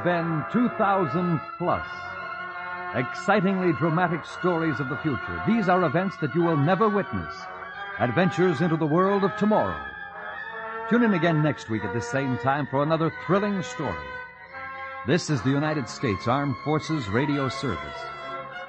been 2000 plus. Excitingly dramatic stories of the future. These are events that you will never witness. Adventures into the world of tomorrow. Tune in again next week at this same time for another thrilling story. This is the United States Armed Forces Radio Service.